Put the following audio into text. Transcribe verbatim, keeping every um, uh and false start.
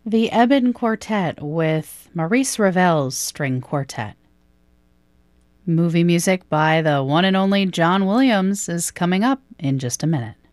The Eben Quartet with Maurice Ravel's String Quartet. Movie music by the one and only John Williams is coming up in just a minute.